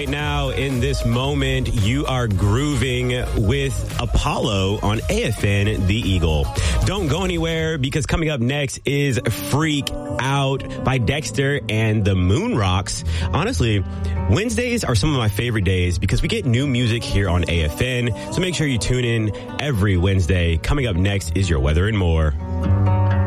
right now in this moment, you are grooving with Apollo on AFN The Eagle. Don't go anywhere because coming up next is Freak Out by Dexter and the Moon Rocks. Honestly, Wednesdays are some of my favorite days because we get new music here on AFN. So make sure you tune in every Wednesday. Coming up next is your weather and more.